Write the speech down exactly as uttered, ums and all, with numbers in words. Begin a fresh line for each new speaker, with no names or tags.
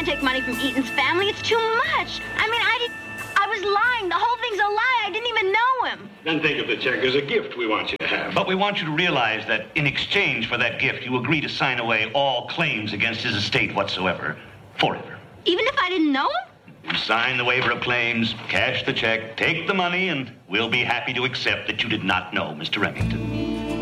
take money from Eaton's family. It's too much. I mean, I did, I was lying. The whole thing's a lie. I didn't even know him.
Then think of the check as a gift we want you to have.
But we want you to realize that in exchange for that gift, you agree to sign away all claims against his estate whatsoever, forever.
Even if I didn't know him?
You sign the waiver of claims, cash the check, take the money, and we'll be happy to accept that you did not know Mister Remington.